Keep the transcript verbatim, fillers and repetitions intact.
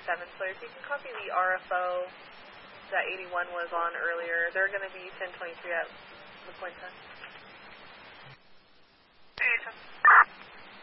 seven. So if you can copy the R F O that eighty-one was on earlier, they're going to be ten twenty-three at the point time.